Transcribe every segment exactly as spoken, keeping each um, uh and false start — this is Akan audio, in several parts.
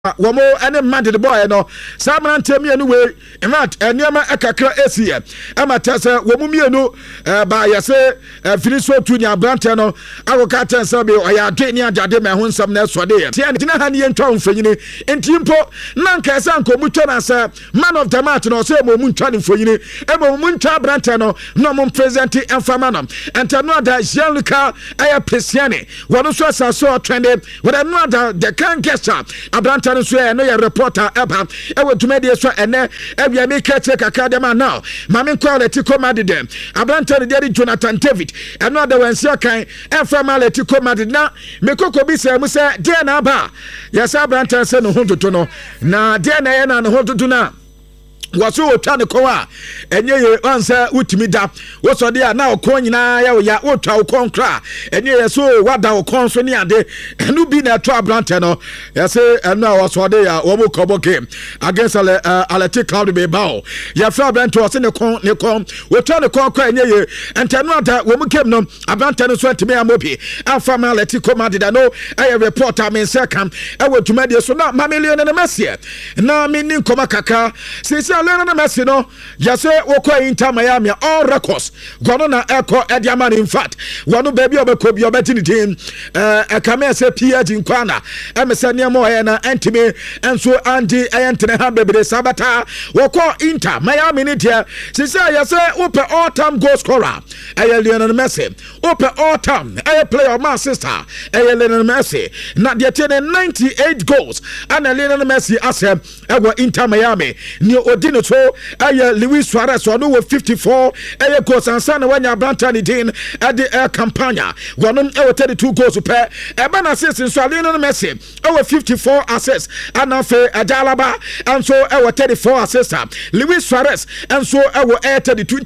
womo ene mad the boy no samran temi anu we in fact eniema akakra esie ama tese womu mienu ba yese finish so tu nya brante no awoka tense be oya adwe ni adade me ho nsam na esode ye tie tina ha ne ntwa mfanyini entimpo na nka esa nko mutwa na se man of the match no se mo mu ntwa ne mfanyini e mo mu ntwa brante no no mo present enfama no enta no da Gianluca aya Pesiani wono so asaso trending with another the can gesture abrante no so no ya reporter eba e we tumedi so ene ebia me kete kaka dem now mame quality comedy dem abrante no dey Jonathan David eno da wansia kan enfama leti comedy na me koko bi se mu se dey na ba yes abrante se no hontoto no na dey na ye na no hontoto na waso otwa ne kowa enye ye ansa utimi da wo so de na okon nyina ya ya otwa okon kra enye ye so wada okon so ne ade enu bi na to abrante no ya se enu a waso de ya wo kobo game against ale uh, Athletic Cloud be bawo ya fra abrante wo se ne kon ne kon otwa ne kon kwa enye ye entenu ada wo mu game no abrante no so atimi amobi afa ma Athletic Comedy da no aye reporter men second e wo tuma de so na mamilion ne mesie na mini nkoma kaka sisi Lionel Messi no yase woko Inter Miami all records gono na eko ediamani in fact wonu baby obeko bi obeti ni team eh ekame se P H nkwana emese ne mo he na entime enso andi ayentene ha bebere sabata woko Inter Miami ni dia sisi yase ope all time goal scorer aye Lionel Messi ope all time aye player man sister aye Lionel Messi na dia tene ninety-eight goals and Lionel Messi asem ewo Inter Miami ni odi no so aye Luis Suarez ono with fifty-four aye goals and sana wanya Brantani din at the air campagna wono e thirty-two goals per e ba na assist so Lionel Messi e fifty-four assists and afa Adalaba and so e thirty-four assists Luis Suarez and so e thirty-two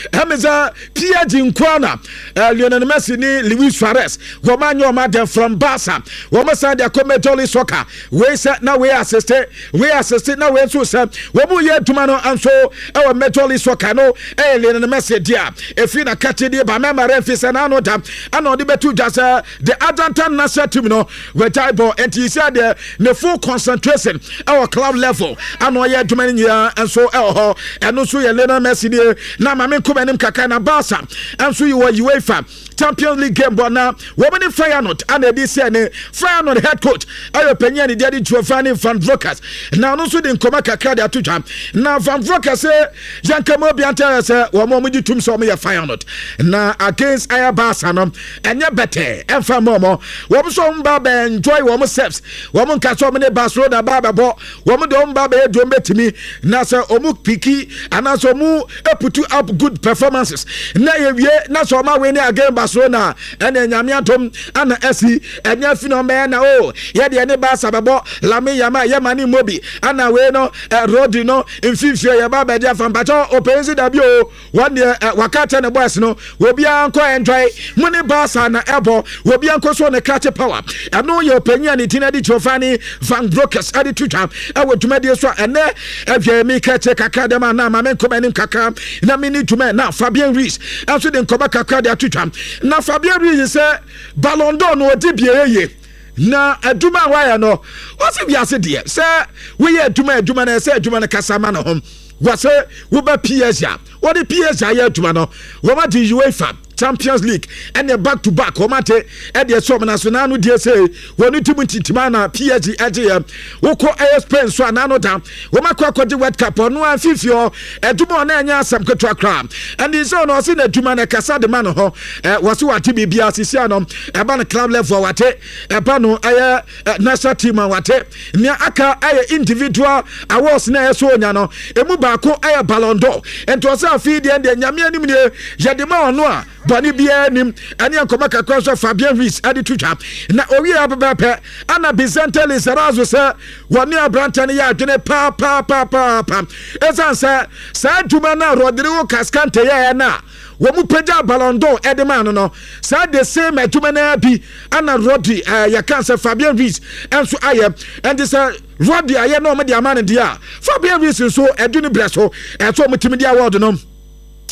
Hamza Pierre Nkwana Lionel Messi ni Luis Suarez wo manyo madam from Barca wo masa dia come Jolly Soccer we say na we assist we assist na we so say wo mu ye Tumano and so our Major League Soccer no eh Lionel Messi dia if na catch dey ba mema referee na no da ana odi betu just the Argentine national team no we tie ball and he said the full concentration our club level ana ye Tumani ya and so eh and no so ye Lionel Messi dey na ma me come enim kaka na Barca and so you were UEFA Champions League game but now woman in Feyenoord and they say ne Feyenoord head coach ayo penye ni dey Giovanni van Bronckhorst now no so dey nkoma kaka dey atuja na Van Bronckhorst say Jankamo Bianta say wo mo mudi tum so mo ye Feyenoord na against Aya Barca no enye bete emfa momo wo so mba be enjoy wo mo steps wo mo nka so mo ne Barcelona ba ba bo wo mo do mba be do betimi na say omu piki ana so mu eputu up good performances na ye wie na so ma we ni against Barcelona ene nyame atom ana esi enye fino me na o ye de ne Barca ba bo Lami Yama ye mani mobi ana we no Rodri no infifia ya baba dia fampacho openzi da bio one year wakata ne boys no we bia anko enjoy money Barca na ebo we bia anko so ne catch power eno ye openya ni tinadi Giovanni van Bronckhorst adi tuta e we tumadi so ene e mi catch kaka dem na ma men komanim kaka na mini tuma na Fabien Ruiz aso de nkoba kaka dia tuta na Fabien Ruiz say Ballon d'Or no odi bieye na aduma waya no wasi biase de say we ye aduma aduma na say aduma na kasama na hom wase wo ba P S G what the P S G ya aduma no wo ma di UEFA Champions League and the back to back omate e de so national no de say wonu timu titima na P S G age wo ko Spain so na no down wo makwa akodi World Cup no afifio eduma na anya asam ketwa kra and is so no say na duma na kasa de man ho wase wate bibia sisia no e ba na club level wate e ba no aye national team wate ni aka aye individual awards na e so nya no emu ba ko aye Ballon d'Or ento say afi de nyame anim ne ye de ma ono a bani bia nim ani ankoma kakra so Fabien Ruiz adi tuja na owi abebepe ana Bizante Lizarazo se woni abrantane ya adwene pa pa pa pa pa esan se sa duma na Rodrigo Cascante ya na wo mu pega Ballon d'Or edema no sa the same adwuma na bi ana Rodri ya kan se Fabien Ruiz enso aye and this Rodri aye no me dia man dia Fabien Ruiz so edwene breso enso mutimi dia award no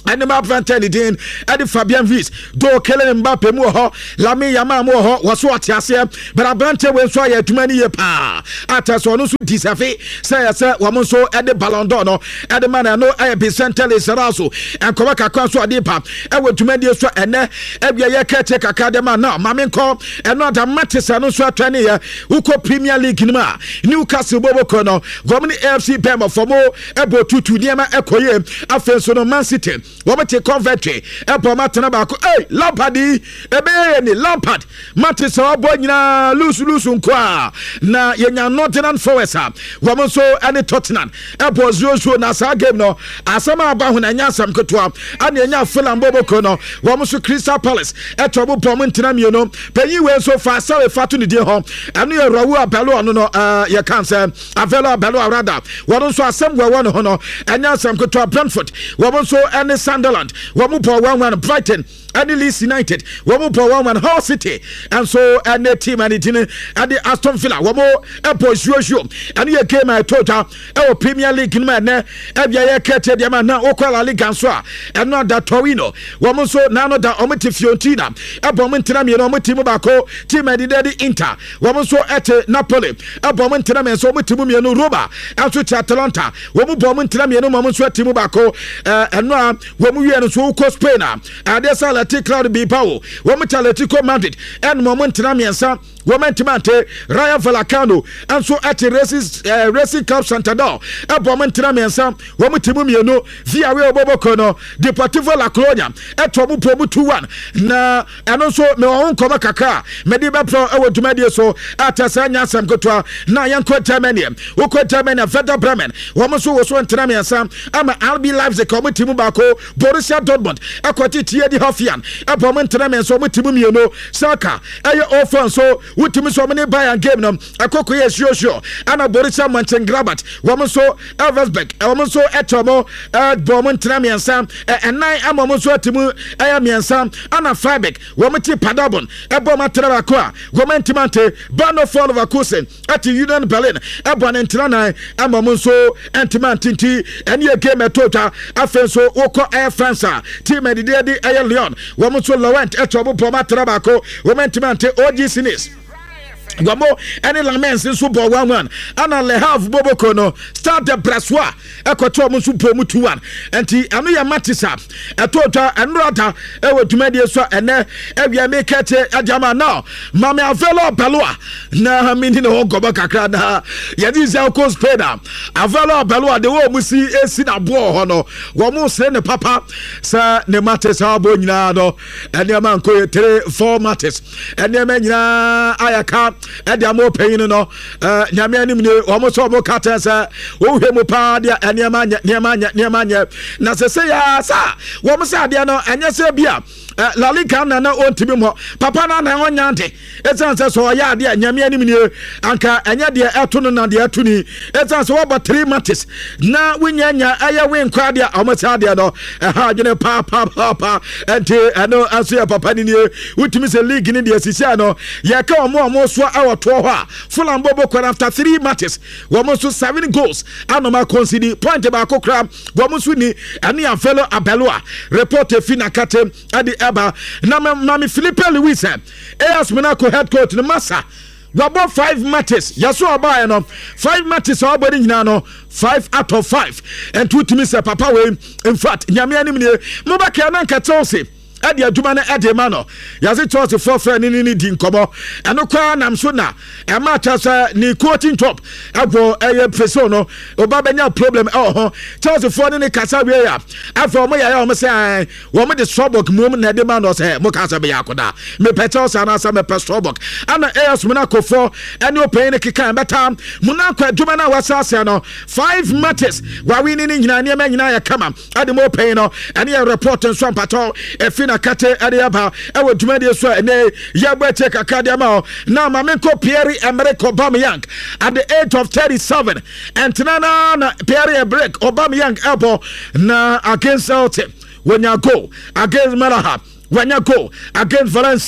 Animal Plantain din Eddie Fabian Vies do Kellen Mbappe mu ho Lami Yama mu ho waso atiase but Abrante we so ya tumani ye pa ata so no so disafe say say wo mo so Eddie Ballon d'Or no Eddie man no e Vicente Saraso enkoba kakwa so ade pa e we tumani so ene ebia ye kete kakade man na mame nko eno da matches no so atwane ye uko Premier League ni ma Newcastle Boboko no gomini A F C Pemba for mo ebo tutu niema ekoye afenso no Man City Womate Coventry Epo Matana Bako Hey Lampard Ebe ni Lampard Mate sa wabo nyina Lusu lusu nkwa Na yenya Nottingham Forest Wamonso ane Tottenham Epo zero zero na sa game no Asama abahu na nyasa mkotwa Ani yenya Fulham Boboko no Wamonso Crystal Palace Eto wabu po mwentina miyono Penyi wenso fa sawe fatu ni die ho Anu ye rawu abelo ano no uh, Ye kanse Avelo abelo arada Wamonso asem wawano hono Anyasa mkotwa Brentford Wamonso ane Sunderland, Wamupo one one Brighton, and Leeds United, Wamupo one one Hull City, and so and the team and it and the Aston Villa, Wamo, Epo Jojo, and you came at Tota, our Premier League in man, Ebia Kete, Yamana, Okwala League and Swa, and not that Torino, Wamoso, Nano da Omiti Fiorentina, Abomintinam, Yomitimu Bako, Team and the Inter, Wamoso at Napoli, Abomintinam and so Mutimu Roba, and switch Atalanta, Wamubomintinam, Yomoso Timu Bako, and now. Womu yenu so uko Spain and there's a Atletico Cloud be power womu Atletico Madrid and moment na miensa womentimante Rayo Vallecano and so at Racing uh, Racing Club Santander e moment na miensa womu timu mienu via we oboboko no Deportivo La Coruña e to mu promu two one na eno so me won koma kakra me di be pro e wo dwumade so atasa nya sam kotwa na yanko Germany woko Germany Werder Bremen womu so wo so ntena miensa ama R B Leipzig ko timu ba Borussia Dortmund akwati tie di Hoffenheim abomentra men so mutimu mieno Saka aye ofan so wutimi so mene Bayern game no akoko ye sure sure ana Borussia Mönchengladbach wo so Elversberg wo so etomo abomentra men sam enan amomo so atimu aye men sam ana Freiburg wo meti Paderborn abomentra ba ko a wo mentimante Bano fall over Kusen at Union Berlin abonentra nan amomo so entimantinti ene game etota afenso woko Air France team and the Air Leon woman so Laurent etobo poma trabako woman timante O G Sinis Wamo any laments in Super one one and Le Havre Boboko no start the Brassois Equator Musupo Mutu one and T Anuya Matisa a tota and Rata ever to media so and there every make it a jama now Mamma Avelo Balua na meaning no Gobaka Krana Yadis Alcos Peda Avelo Balua the wo musi esina bo hono Wamo send papa sa ne matters how bonado and your man ko three four matters and your man ayaka and they are more paying no uh nyame almost omo kata sa wo hwemu pa dia eniama niama niama na se se ya sa wo mo sa dia no anya se bia La Liga na na ontimi mo papa na na onyante esanse so ya de nyame anim ni anka enya de eto no na de eto ni esanse wo ba three matches na wunyanya aya wen kwa de omosa de no ha dwene pa pa pa pa ente ano aso papa ni ni utimi se league ni de asisia no ye ka omo omo so awoto ho a Fulham Boboko after three matches wo mo so seven goals anoma concede point ba kokra wo mo so ni ani afelo abeloa report fina kate ade aba na mami Philippe Luis eh AS Monaco head coach no massa Wabo five matches yaso oba no five matches obodi nyina no five out of five and two teams papa we in fact nyame anim ne mo ba ka na nka Chelsea ade aduma na ade ma no yaze Chelsea for friend ni ni di nkomo eno kwa nam so na e ma chasa ni coaching top abo eye preso no oba benya problem eh ho Chelsea for ni kasa we ya afọ mo ya ya mo say wo mo de Strasbourg mo na de ma no say mo kasa be yakoda me pe Chelsea na sa me pe Strasbourg ana AS Monaco for ene open ni kika beta Monaco aduma na wasase no five matches wa we ni nyina ne ma nyina ya kama ade mo open no ene ya report nso ampato e na kate adiaba ewe dwumade so ene yagba che kakade ma na mamenko Pierre Emerick Aubameyang at the age of thirty-seven and tana na Pierre Emerick Aubameyang elbow na against Celtic when you go against Malaha when you go against Valencia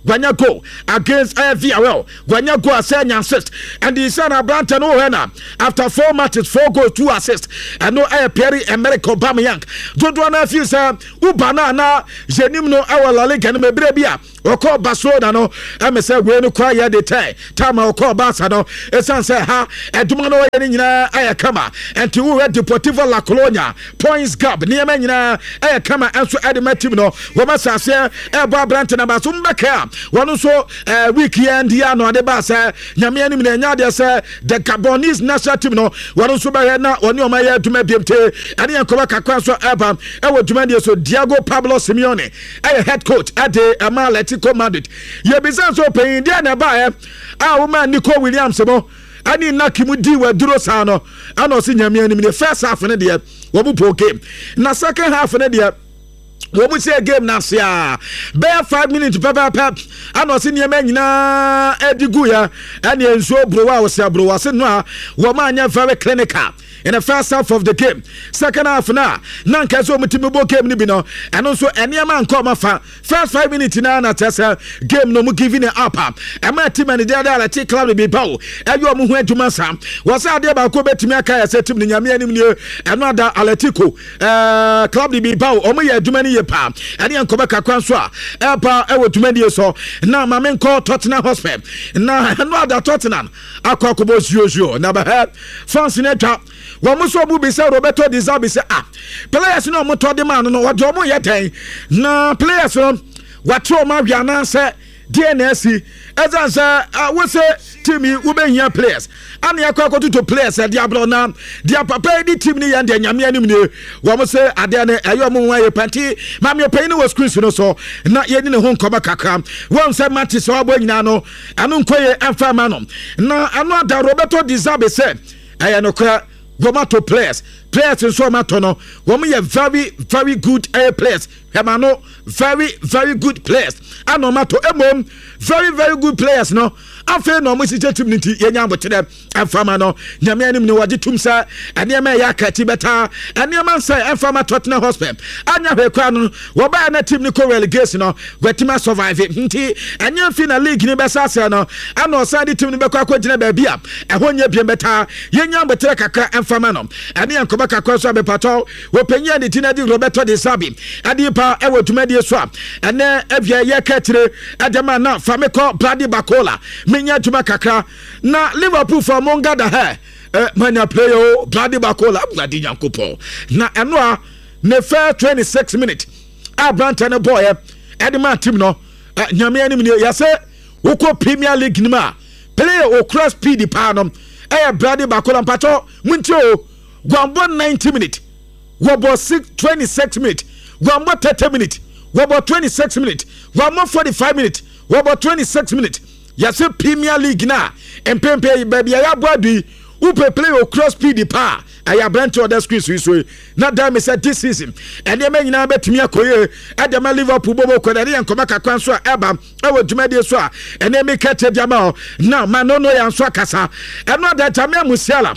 Gwanya go against uh, Villarreal. Gwanya go Asenya assist. And the son of Branton O'Hena after four matches, four goals, two assists. And no air Perry and America Bamayank. Don't want to feel sir Ubana na Jenimno our La Liga and Mebrebia. Oko Barcelona no I'm say we no cry the time. Time Oko Barca no esan say ha edumano ye nyina ayakama and to we Deportivo La Colonia points gap near me nyina ayakama and so edema team no we must say e ba Branton na so mbeka one so weekend dia no ade ba say nyame anim na nya de say the Gabonese national team no one so ba na oni o ma ya duma biemte ade yankoba kakwa so eba e wo duma de so Diego Pablo Simeone e head coach at the Atletico Madrid ye bizan so pay dia na ba e a wo ma Nico Williams mo ani nakimu di we duro sa no ano se nyame anim the first half ne de wo bu po game na second half ne de wo mu say game na sia be five minutes papa pap ano se nyame nyina edigu ya ani enso bro wa wo se bro wa se no a wo ma anya very clinical in the first half of the game. Second half now, Nanka so mutimibo game ni bino, and also any man come fa. First five minutes na na tesa game no mu giving it up. And my team and the other team club be bow. And you mu to masa. Was out there about Kobe Timia Kaya said to me, Yami and another Atletico uh club be bow. Omo ye do many ye pa. And yan Kobaka Kwanswa. Elpa ewo to many so. Now my men call Tottenham Hotspur. Now another Tottenham. Akwa Kobos Jojo. Now but France in a trap. Wamuso bu bi say Roberto Di Zerbi say ah players no mo to de man no what do mo yeten na players no what throw ma wi anan say D N S ezan say we say team we be here players and yakwa ko to players e dia bro na dia papa di team ni ya de nyame anim ni wo mo say ade na ayo mo wan ye panti ma me pay ni was screen no so na ye ni ne ho nkoba kakra won say matches so abo nyina no anu nkoye emfa ma no na anu da Roberto Di Zerbi say aye no kra Gomato players, players in Somatono, woman are very, very good air players. Hemano, very, very good players. And no matter emom, very, very good players. No, I feel no much opportunity. Yenya but them and famano. Nyamianim no wajitumsa, and Yama Yakati beta, and Yaman say and Fama Tottenham Hotspur. And Yabe Crown, Waba na team Nico relegation, where Tima survive it. And you feel a league in Bessasano, and no side team in Bacqua Bia, and when you be better, Yenya Betaka and Famano, and Yan Kobaka Crossa Bepato, were Penya the Tina di Roberto Di Zerbi, and the pa ewo to media swap, and then Evia Yakatre, Adamana, Fameko, Bloody Bacola, Minya to Macacra, na Liverpool for Monga the hair, Mania player, Bloody Bacola, Bloody Yankupo, na Anwa, ne fair twenty-six minutes, a brand and a boy, Edman Timno, Nyamian, Yase, Uko Premier League Nima, player or cross P D Panum, a Bloody Bacola Pato, Muncho, one ninety minutes, Wabo six twenty-six minutes. One more thirty minutes. One more twenty-six minutes. One more forty-five minutes. One more twenty-six minutes. Yes, Premier League now. And Pempe, baby, I have body. Who play o cross P D pa. I have been to other screens. So, not that me said this season. And they may now bet me a coyer at the Liverpool Bobo Connery and Komaka Kwanswa Abba. I will do my dear Swa. And they may catch a Jamal. Now, man, no, no, and Swakasa. And not that Tamia Musiala.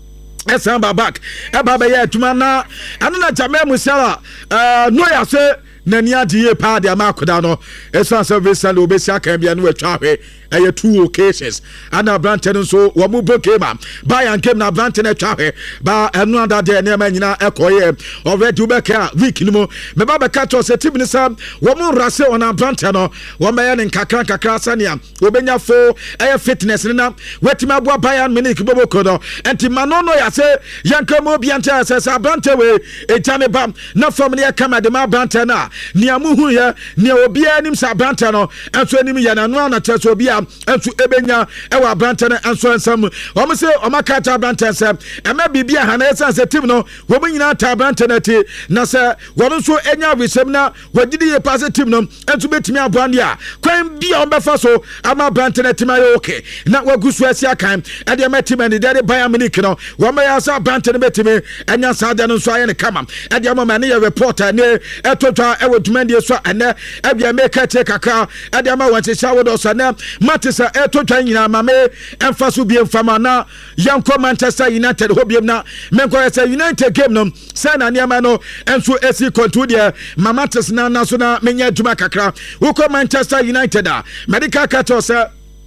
Esamba back ebaba ye tuma na anu na jame musala eh no ya se nani adie pa de amakoda no esa service and obesi aka bia no atwa hwe eye two occasions ana Branton so wo mu bokema buy and game na Branton atwa hwe ba enu anda de na nyina ekoye already ubeka week ni mo me ba beka to se team ni sam wo mu rase ona Branton no wo me ye nkakra nkakra sania obenya fo eye fitness ni na wetima bo Bayern Munich boboko no enti manono ya se yankamo bianta se sa Branton we etame bam na from ne kama de ma Branton na nia muhu ye nia obi anim sa Branton no enso anim ye na no na teso obi a enso ebenya ewa Branton enso ensam o mo se o makata Branton se e ma bibia ha na esan se team no wo nyina ta Branton ati na se wo nso enya wisem na wadidi ye pass team no enso betimi aboande a kwan bia o befa so ama Branton ati ma ye okay na wagusu asia kan e de ma team and de Bayern Munich no wo ma ya sa Branton betimi enya sa de no so aye ne kama e de ma ma ne ye reporter ne etotwa ɛwɔ dwumandie so ɛnɛ ɛbia meka te kakra ɛde ama wɔnkyekya wo dɔ so ɛnɛ matisa ɛto twa nyina ma me ɛmfa so bie mfama na yɛnkɔ Manchester United hɔ biem na menkɔ sɛ United game no sɛ na nneɛma no ɛnso ɛsi kɔntu deɛ ma matis na na so na menyɛ adwuma kakra wokɔ Manchester United a medical catch sɛ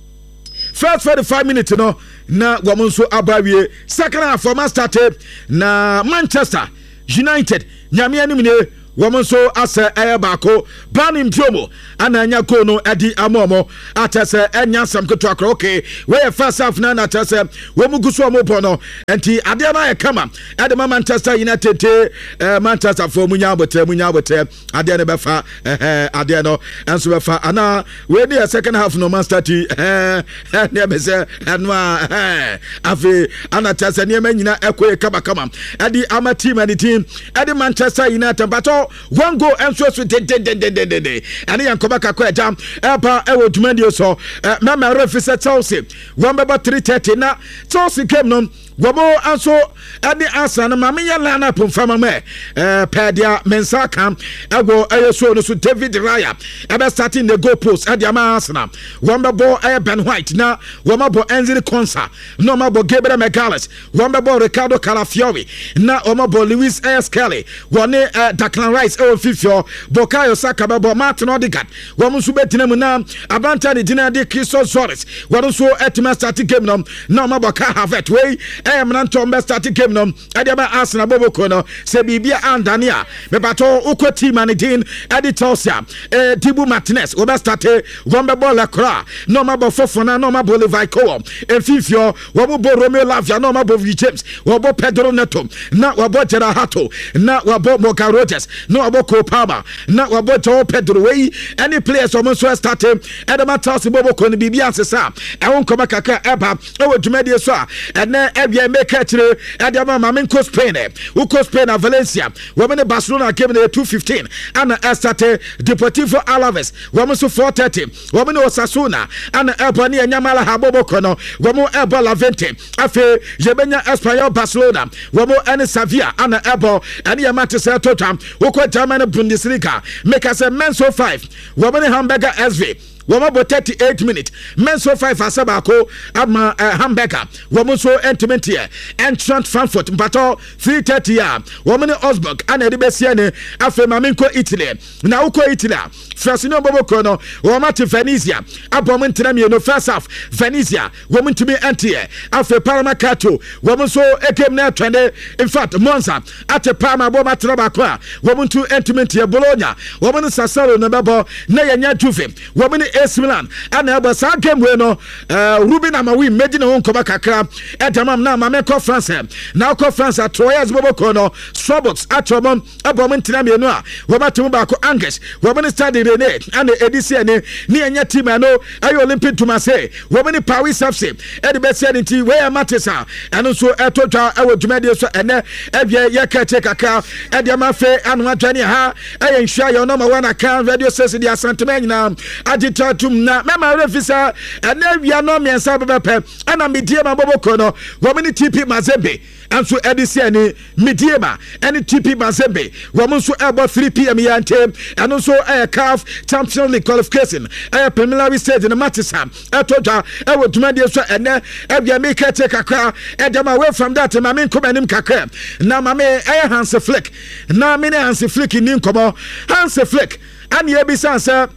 first forty-five minutes no na wɔn nso aba wie second half wɔn started na Manchester United nyame anim ne wɔn nso asɛ ɛyɛ baako Brani Mpiomo ana anya goal no ɛdi amomo atɛsɛ ɛnya sam keto akra okay wɔyɛ first half na na atɛsɛ wɔn mu guso wɔn bɔ no enti adeɛ na yɛ kama ɛde ma Manchester United te ɛɛ Manchester fo mu nya abotɛ mu nya abotɛ adeɛ no bɛfa ɛɛ adeɛ no ɛnso bɛfa ana wɔn ni second half no Manchester ti ɛɛ ɛɛ bɛ sɛ ɛno a ɛɛ afi ana atɛsɛ nneɛma nyina ɛkɔ kama kama ɛde ama team ɛde team ɛde Manchester United bato one goal and so den den den den den den and yan koba kakwa jam eba ewo dwumandio so na ma refi se Chelsea one beba three thirty na Chelsea came no Wabo also any answer na mama ya line up mfama me eh pedia mensa kam ego eyeso no so David Raya ebe starting the goal post e dia ma Arsenal one ball eh Ben White na one ball Enzili Konsa no ma ball Gabriel Magalhaes one ball Ricardo Calafiori na one ball Lewis S. Kelly one eh Declan Rice e fifio Bukayo Saka ball Martin Odegaard one so betina mu na abanta de dina de Christos Suarez one so etima starting game no na ma ball Kai Havertz we I am not to start game no Adiaba Arsenal Bobo Kono se bibia andania me bato uko team and din edi Chelsea eh Dibu Martinez oba start one ball la cra no ma bo Fofana no ma bo Levi Kowo e fifio wo bo Romeo Lavia no ma bo James wo bo Pedro Neto na wo bo Gerard Hato na wo bo Morgan Rogers no wo bo Kopama na wo bo Joe Pedro we any players o so start edema Chelsea Bobo Kono bibia ansesa e won koma kaka eba e wo dwumadi so a ene e make kachire adama mamenko Spain uko Spain na Valencia women Barcelona came in two fifteen ana estate Deportivo Alaves women so four thirty women Osasuna ana Ebony Nyamala Habobo kono women Ebo Levante afe yebenya Espanyol Barcelona women ene Sevilla ana Ebo ene Yamate se totam uko German Bundesliga make us a menso five women Hamburger S V Wama bo thirty-eight minutes. Men so five asabako ama uh, Hamburger. Wama so intimate here. Entrant Frankfurt. Mpato three thirty ya. Wama ni Osburg. Ane di besiane. Afe maminko Italy. Na uko Italy. Frasino bobo kono. Wama ti Venezia. Apo mintina miye no first half. Venezia. Wama ti mi antiye. Afe Parma Kato. Wama so ekem na twende. In fact, Monza. Ate Parma wama traba kwa. Wama tu intimate here. Bologna. Wama ni Sassaro na babo. Na yenya Juve. Wama ni A C Milan and eba sa game we no uh, Ruben Amawi made no nkoma kakra edamam na ma me ko France na ko France Troyes bobo kono Strobox atomom eba mo ntina me no a wo batum ba ko Angus wo me stade Rene and edisi ne ne anya team no ayo Olympic Tumase wo me Paris F C e de be se nti we Matisa eno so etotwa e wo dwumade so ene ebie ye kache kakra e de ma fe anu atwane ha e nhwa yo no ma wana kan radio station di asantema nyina agita tum na mema refisa ena wia no miensa bebepe ana medie ma boboko no wo mini T P Mazembe anso edisi ani medie ma eni T P Mazembe wo mo so ebo three p m ya ntem eno so e C A F Champions League qualification e preliminary stage na Matisa etodwa e wo dwumade so ene e bia me kete kakra e dem away from that ma me nkomanim kakra na ma me e Hans Flick na me ne Hans Flick ni nkomo Hans Flick ani e bi sanse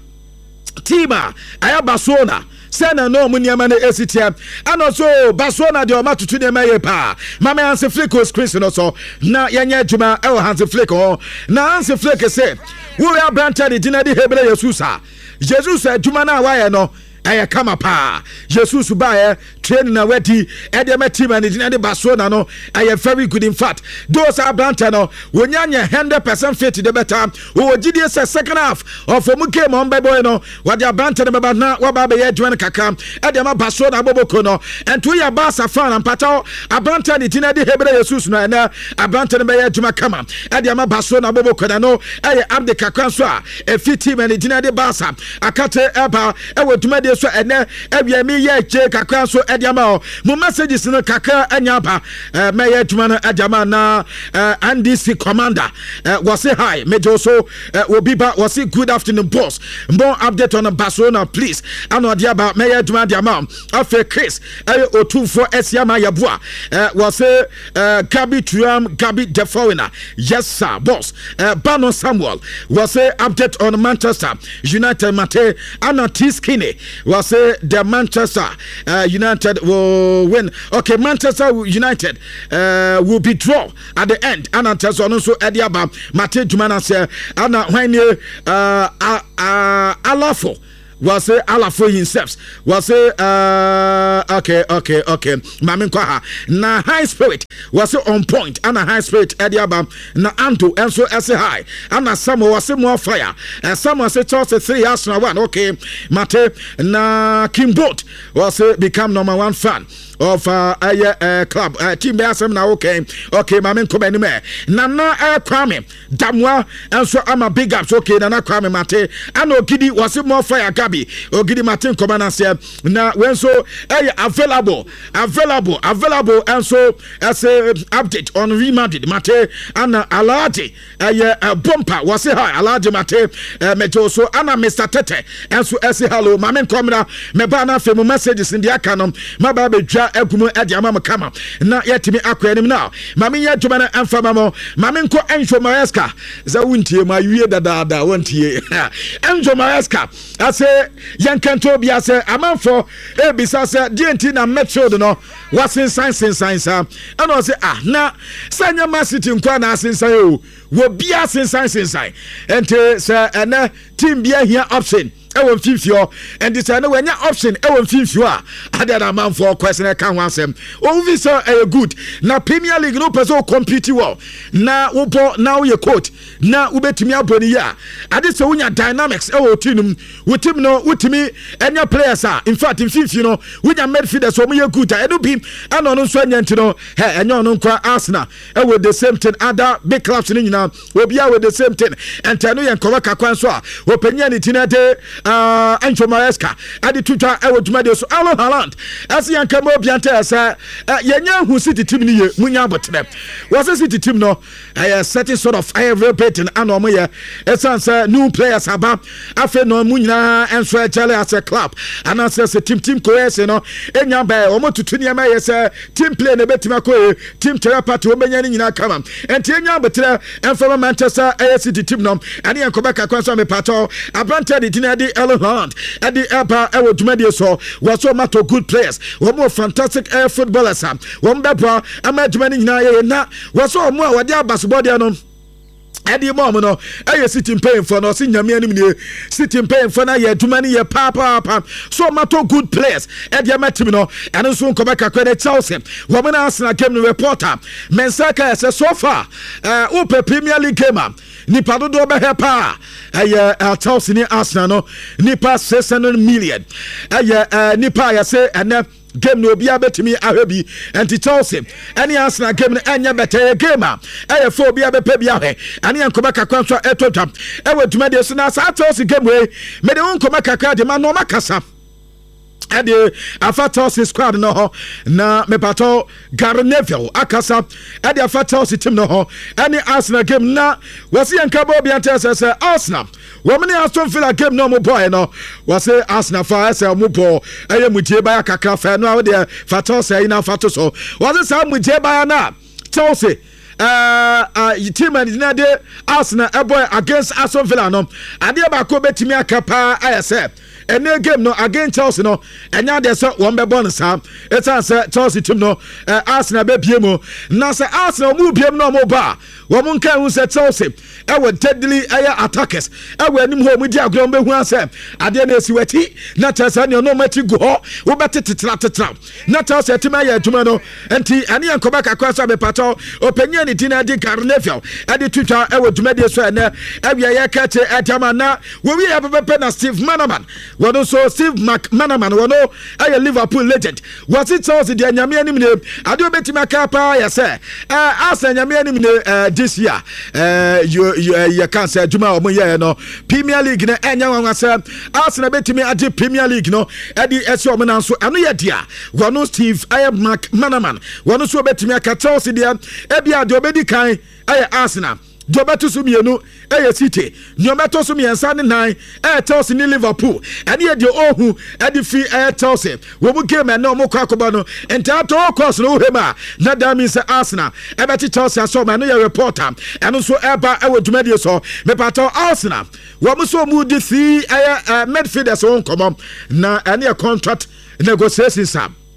Tima aya Barcelona sena no munyama na esitia ano so Barcelona de o matutu de maye pa mama Hans Flick o screen no so na yanya adwuma e o Hans Flick o na Hans Flick say wo ya brancha de dinadi hebele Yesusa Jesus adwuma na waye no aya kama pa Jesus ba training na wedi e de ma team and the Barcelona no aya very good in fact those are branta no wonyanya one hundred percent fit the better wo gidi say second half of mu game on boy no what their branta no baba na wa baba ye dwan kaka e de ma Barcelona boboko no and to ya Barca fan and pata abranta the dinadi hebele Jesus no na abranta no be ye dwuma kama e de ma Barcelona boboko no aya abde kakra so a e fit team and the dinadi Barca akate eba e wo dwuma so ene e bia me ye che kakra so Ediama, mo messages no kakra anyaba, uh, Mayor Jumana Ediama na uh, N D C commander uh, was say hi, Major so uh, Obiba was say good afternoon, boss. More update on Barcelona, please. I know Diaba, Mayor Jumana Diama, after Chris, uh, O two for Esiama Yabua, uh, was say uh, Gabi Tuam, Gabi Defoina, yes, sir, boss. Uh, Bano Samuel was say update on Manchester United, Mate, Anna T. Skinny was say the Manchester uh, United will win. Okay, Manchester United uh, will be draw at the end. Anna Tesson also Ediaba, Mate Jumana say, Anna when you uh, uh, uh, Alafo. Was say Alafo himself. Was say uh okay okay okay. Mamin Kwaha na high spirit was say on point and a high spirit Ediaba na Anto and so as a high and a Samo was say more fire and someone say Chelsea three Arsenal one okay Mate na Kimbot was say become number one fan of uh, uh, uh club uh, team Beasem now okay okay Mamin Kobenime Nana uh, Kwame Damwa and so I'm a big ups okay Nana Kwame Mate and Ogidi was say more fire Ogidi Martin Komana say na when so eh available available available and so as a update on Real Madrid Mate and Alaji eh a bumper was say hi Alaji Mate mejo so ana Mister Tete and so say hello mamen komna me ba na femu messages in the akanom ma ba be dwa agumu e dia mama kama na yetimi akwanim now mamen ya dwuma na amfa mamo mamen ko enjo maeska za wuntie ma wie dadaada wontie enjo maeska ase yankanto bia se amanfo e bisa se D N T na metro no wasin science science and o say ah na sanya masiti nkwa na asensan o wo bia asensan sensan ente se ene team bia here option e won fifio and this na wanya option e won fifio a ada na amanfo question kan ho asem o visa e good na Premier League no person compete well na wo bo na wo ye coach na wo betimi aboni ya ade se wonya dynamics e wo team wo team no wo timi enya players a in fact in fifio no wonya midfielders so mo ye good e no bi ana no so anya ntino he enya no nkwa Arsenal e wo the same thing other big clubs ni nyina wo bia wo the same thing and tanu ye nkwa kakwan so a wo panya ni tinade uh Ancho Maresca adi tuta e wo dwumade so Alo Haaland as yanka mo bianta asa yenya hu City team ni ye munya abotre was City team no a certain sort of fire repeating and omo ye esanse new players aba afa no munyina enso e chale as a club and as a team team cohesive no enya ba omo tutu ni ma ye se team play na betima ko team therapy obenya ni nyina kama enti enya abotre enfa Manchester City team no ani enkoba kakwan so me pato abrante di tinadi Alo Haaland at the Alba Ewo Jumadi so was so much good players. One more fantastic air footballers. One better, a match many na was so more what their basketball. Eddie mom no eh sitting paying for no sin nyame anim ne sitting paying for na ye adwumani ye pa pa pa so matter good players Eddie matim no eno so nkoba kakwa na Chelsea wo me na Arsenal game no reporter Mensaka say so far uh Upe Premier League game nipa do do be he pa eh Chelsea ni Arsenal no nipa six hundred million eh nipa ya say ene game no bia betimi ahwebi enti Chelsea any Arsenal game no anya better game a eh for bia be pa bia hwe ani enkoba kakwa so etotwam e waduma de so na sa Chelsea game we me de onkoba kakwa de ma no makasa ade afa Chelsea squad no ho na me pato Gary Neville akasa ade afa Chelsea team no ho any Arsenal game na wasi enkabo bia tese se Arsenal womani Aston Villa game no mo boy no wasi Arsenal fa ese mo bo eye mutie ba kakra fa no ade fa Chelsea ina fa to so wasi sa mutie ba na Chelsea uh uh team and de Arsenal a boy against Aston Villa no ade ba ko betimi akapa ayese ene game no against Chelsea no enya de so won be bon sam etan say Chelsea team no uh, Arsenal be biemu na say Arsenal mu biemu no mo ba wo mun kan hu say Chelsea e wo deadly air attackers e wo anim ho mu di agro be hu asem ade na esi wati na Chelsea ne no mati go ho wo betetetra tetra na Chelsea team aye aduma no enti ane yankoba kakwa so be pato openya ni tina di Carnefiel e di twitter e wo duma de so ene e wi ye ka che etama na wo wi e be pe na Steve Manaman wɔno so Steve McManaman wɔno ɛyɛ Liverpool legend wɔsi Chelsea deɛ nyame anim ne ade obetumi aka pa yɛ sɛ ɛɛ asa nyame anim ne ɛɛ this year ɛɛ yɛ kan sɛ adwuma wɔn yɛ no Premier League na ɛnya wɔn asɛ Arsenal betumi agye Premier League no ɛde ɛsi wɔn nan so ɛno yɛ dia wɔno Steve ɛyɛ McManaman wɔno so obetumi aka Chelsea deɛ ebi ade obedi kan ɛyɛ Arsenal Jobeto Sumienu, Aya City, Nyometo Sumian and nine, Air Chelsea in Liverpool, and yet the Ohu, Edifi Air Chelsea, when we came and no more Kakobano, and Tato Cross no Hema, not that means Arsenal, Ebati Chelsea, I saw my new reporter, and also Eba, I would to media so, Mepato Arsenal, Wamuso Moody, see Aya Medfielders own come na any contract negotiations.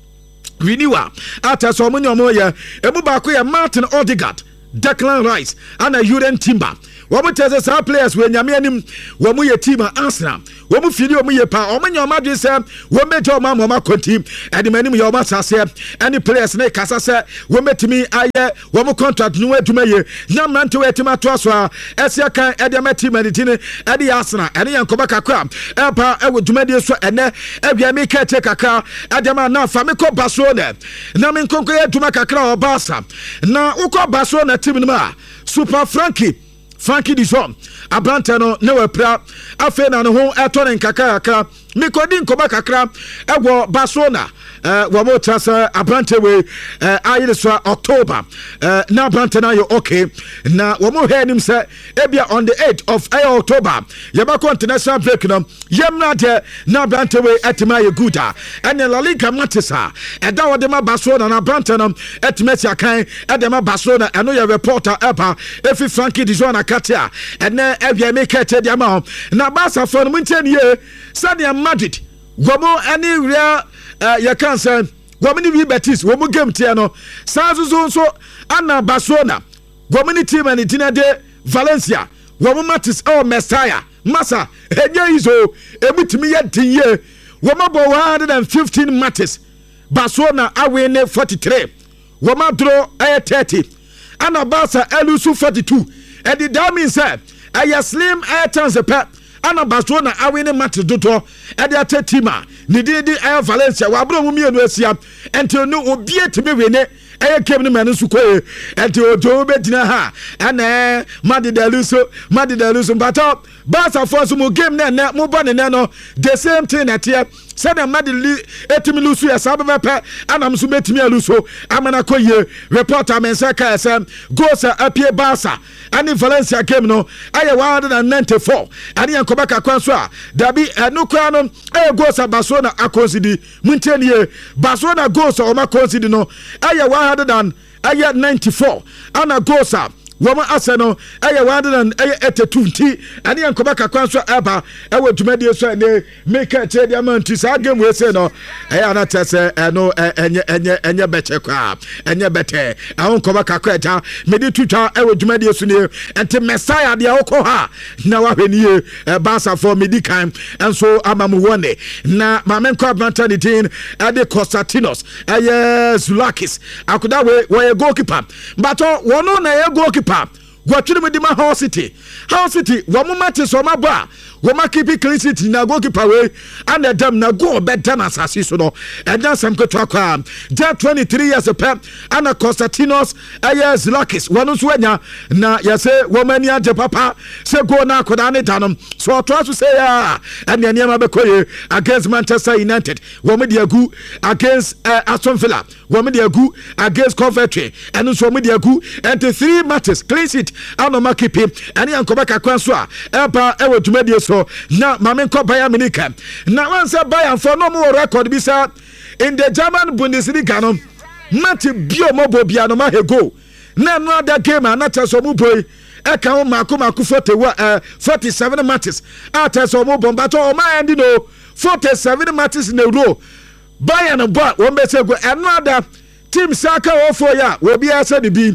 Renewal, after so many more, Ebubakuya Martin Odegaard. Declan Rice and a Uren Timber. What would tell us our players when Yamianim, when we a team at Arsenal, when we feel you pa, or when your mother said, when met your mamma team, and the many of your massa said, any players make us say, when met me, I one more contract, no way to me, young man to a team at Toswa, as ya can add a team and at the Arsenal, and the Yankobaka crab, Elpa, I would do medias and then every make a take a car, at the man now, Famico Barcelona, Namin Conquer to make a crowd of Barca. Now, Uko Barcelona team Super Frankie. Frankie Dijon, Abrantano, no pra, Afena no Aton and Kakaka, Mikodin Kobakakra, Ewo Barcelona, uh, Wamotasa, Abrantewe, uh, Ayeswa, October, uh, now Brantana, you okay, now Wamo heard him say, Ebia on the eighth of October, Yabako International Breaknum, Yamna, now Brantewe, Etimaya Guda, and the La Liga Matisa, and now Dema Barcelona, and Abrantanum, Etimetia Kain, Edema Barcelona, and no reporter, Epa, if Frankie Dijon, Katia, and then Ebia make it the amount. Now Barca for the year, Sadia Madrid, Gomo, any real, uh, you can't say, Gomini Betis, Womo Game Tiano, Sazu so, Anna Barcelona, Gomini team and Itina de Valencia, Womo Matis, oh Messiah, Massa, Enya Izo, Ebitimi yet year, Womo one hundred fifteen matches, Barcelona away forty-three, Woma draw air thirty, Anna Barca Elusu forty-two. And the damn said, I slim air chance a pet, Anna Barcelona, I win a match to do, and the Tetima, Nididi Air Valencia, Wabro Mumi and Wesia, and to no obiet to be winning, Air Kevin Manusukwe, and to Joe Betina, and eh, Madi Deluso, Madi Deluso, but up, Barca for some game, then, Muban and Nano, the same thing at here. Said a Madi Etimilusu, a Sabapa, and I'm Sumetimia Luso, Amanakoye, reporter Mensaka S M, goes up here Barca, and in Valencia came no, I one hundred ninety-four, and in Kobaka Consua, Dabi, and no crown, I goes a Barcelona, a considi, Muntenier, Barcelona goes or Maconsidi no, I one hundred and I ninety-four, and a goes up. Woman Arsenal, I one hundred eighty-two, and the Kobaka Consua Abba, I went to media so they make a tell diamond to Sagam. We say no, I am not say, I know, and your better crab, and your better. I won't Kobaka Quetta, Medituta, I went to media soon, and to Messiah, the Okoha. Now I've been here, a Bassa for Medicam, and so I'm a Muwane. Now, my man called maternity, and the Constantinos, I Zulakis. I could have where a goalkeeper, but one on a goalkeeper. Gwatwiri with the House City. House City, one matches on my bar. Woma keep clean city na goalkeeper we and the dem na go better na asase so no and then some kwetwa kwa ja twenty-three years pep and Constantinos ayes Lakis one so anya na yese woma ni age papa se go na akoda ne danom so to aso say ah and the niam abekoye against Manchester United woma de agu against uh, Aston Villa woma de agu against Coventry and so woma de agu and the three matches clean sheet and no keep him and yan kobaka kwan so a epa e wotumadi so na mamen ko Bayern Munich na once Bayern for no more record be say in the German Bundesliga no match bio mobo bia no ma hego na no other game na tell so mu boy e kan mako mako forty-seven matches after so mu bomba to o ma end no forty-seven matches in a row Bayern bo won be say go another team saka wo for ya we be asa de bi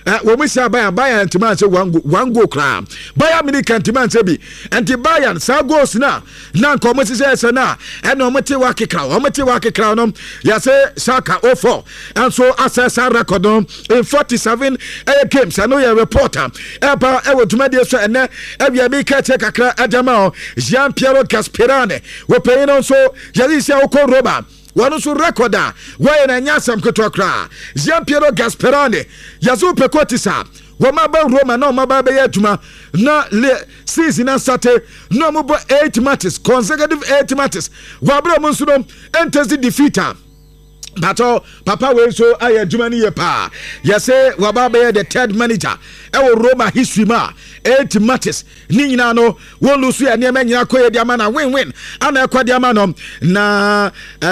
eh wo mu sia Bayern Bayern ntima say one go one go kra Bayern Munich ntima say bi enti Bayern sa goals na na nko mo say say na e no mo te wa kekra o mo te wa kekra no ya say Saka oh four and so assess record in forty-seven uh, games I know your reporter e ba e wo tuma de so ene e bia me ka che kakra adama Jean Piero Gasperane we pay no so yali sia okon roba wano so recorda why na nyasam keto kra Jean Piero Gasperane yazo pekotisa wama ba Roma na wama ba be yatuma na le season na sate no mo bo eight matches consecutive eight matches wabra mo so no enters defeater. But oh, Papa we so I Germany ye pa. You say Wababe the third manager. E Roma history ma eight matches. Ni nyina no won lose ya niam nyina koye dia ma na win win. Ana kwa dia ma no na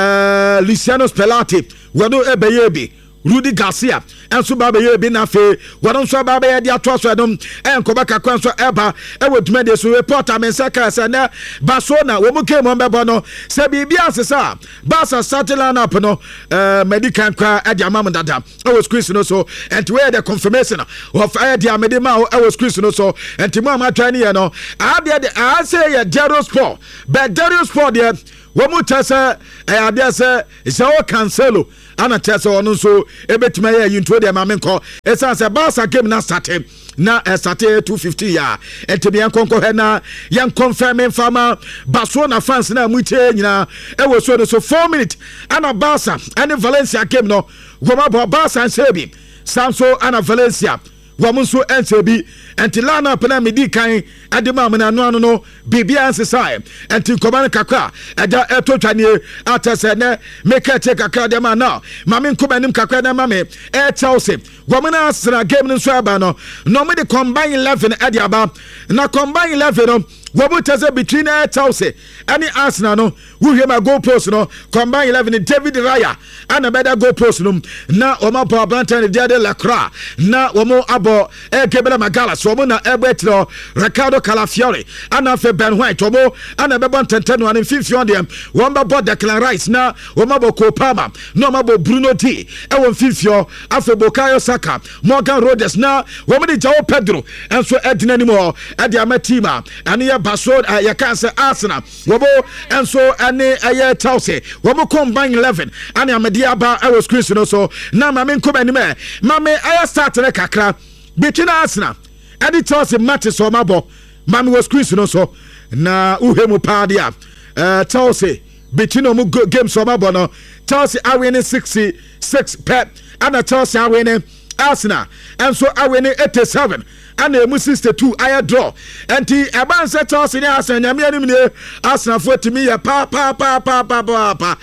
uh, Luciano Spalletti wano e beye bi Rudy Garcia and so baba ye bi na fe wadon so baba ye dia to so dum en ko baka kwan so eba e woduma de so reporter men saka sa na Barcelona wo mu ke mo mbebo no se bibia asesa Barca starting up no uh, medical kwa e dia mam dada e was Chris no so and where the confirmation of e dia medima e was Chris no so and mo ma twa ni ye no a dia I say ye Darius Sport but Darius Sport there wo mu tese e ade se Joao Cancelo ana tese ono so ebetima ye yinto de ma menko esa se Barca game na start na start two fifty ya etimi enkonko he na yan confirm fama Barcelona fans na mutie nyina e wo so so four minutes ana Barca ana Valencia game no wo ma Barca Sebi Samso ana Valencia wo so Sebi enti lana pena medi kan adema amana no ano no bibia ansesai enti komane kakra ada etotwane atase ne make check kakra de ma now mame nkomanim kakra na mame e Chelsea womana asra game no so aba no no me de combine eleven ade aba na combine eleven no wobu tase between uh, Chelsea and Arsenal no who hear my goal post no combine eleven David Raya and a better goal post no na oma pa Branton de de Lacroix na womo abo e Gabriel Magalas womo na ebetro Ricardo Calafiori and afa Ben White womo and a bebon tenteno and fifty on them womba board Declan Rice na womo bo Kopama no mabo Bruno T e won fifty afa Bukayo Saka Morgan Rogers na womo de Joao Pedro and so Edna anymore at the Amatima and Basod uh, ya can say Arsenal wobo and so ane aye Chelsea wobo combine eleven ane amedia ba I was Chris no so na ma men come anime ma me aye start na kakra between Arsenal and the Chelsea matches so mabo ma me was Chris no so na uhemu pa dia uh, Chelsea between no game so mabo no Chelsea are winning sixty-six pep and Chelsea are winning Arsenal and so are winning eighty-seven and a sixty-two I draw and the aban set us in Arsenal nyame Arsenal for to me pa pa pa pa pa pa pa